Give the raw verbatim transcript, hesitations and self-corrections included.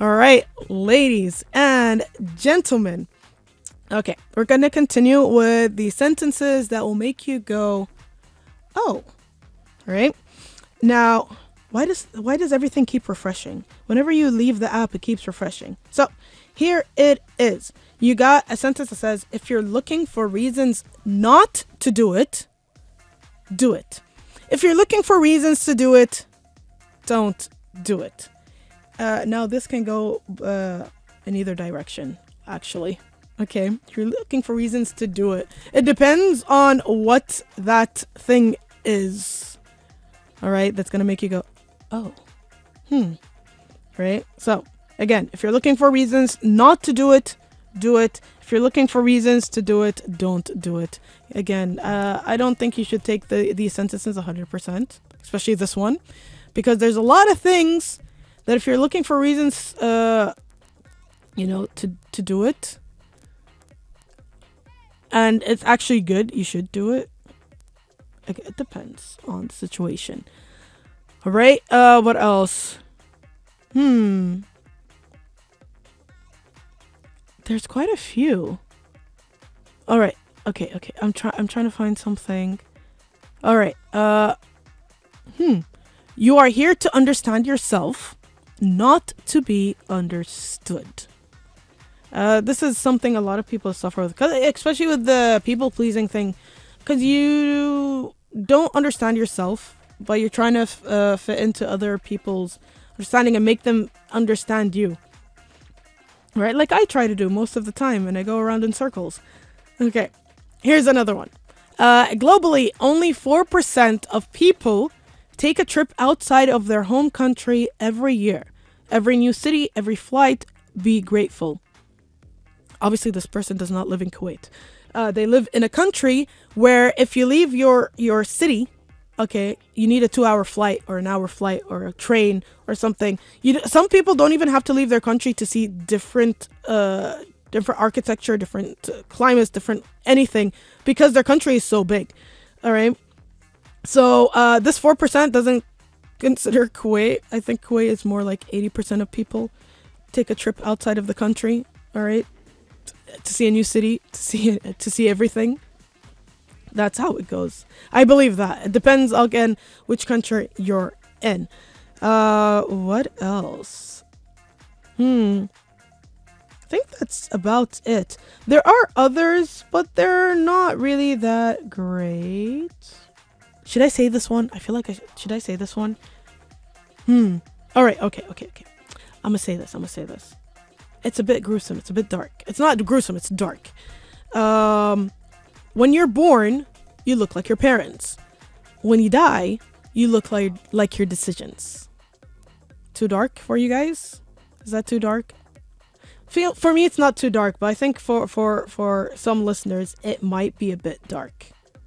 All right, ladies and gentlemen. Okay, we're going to continue with the sentences that will make you go, oh, all right. Now, why does why does everything keep refreshing? Whenever you leave the app, it keeps refreshing. So, here it is. You got a sentence that says, if you're looking for reasons not to do it, do it. If you're looking for reasons to do it, don't do it. Uh, now, this can go uh, in either direction, actually. Okay, if you're looking for reasons to do it, it depends on what that thing is. All right, that's gonna make you go, oh, hmm. Right. So again, if you're looking for reasons not to do it, do it. If you're looking for reasons to do it, don't do it. Again, uh, I don't think you should take the these sentences one hundred percent, especially this one, because there's a lot of things that if you're looking for reasons, uh, you know, to to do it. And it's actually good, you should do it. It depends on the situation. All right. Uh, what else? Hmm. There's quite a few. All right. Okay. Okay. I'm trying. I'm trying to find something. All right. Uh. Hmm. You are here to understand yourself, not to be understood. Uh, this is something a lot of people suffer with, especially with the people-pleasing thing, because you don't understand yourself, but you're trying to uh, fit into other people's understanding and make them understand you. Right? Like I try to do most of the time, and I go around in circles. Okay, here's another one. Uh, globally, only four percent of people take a trip outside of their home country every year. Every new city, every flight, be grateful. Obviously, this person does not live in Kuwait. Uh, they live in a country where if you leave your, your city, okay, you need a two-hour flight or an hour flight or a train or something. You some people don't even have to leave their country to see different uh, different architecture, different uh, climates, different anything, because their country is so big. All right. So uh, this four percent doesn't consider Kuwait. I think Kuwait is more like eighty percent of people take a trip outside of the country. All right. To see a new city, to see to see everything. That's how it goes. I believe that. It depends again which country you're in. Uh, what else? Hmm. I think that's about it. There are others, but they're not really that great. Should I say this one? I feel like I sh- should I say this one? Hmm. All right. Okay. Okay. Okay. I'm gonna say this. I'm gonna say this. It's a bit gruesome. It's a bit dark. It's not gruesome. It's dark. Um, when you're born, you look like your parents. When you die, you look like like your decisions. Too dark for you guys? Is that too dark? Feel for me, it's not too dark, but I think for for for some listeners, it might be a bit dark.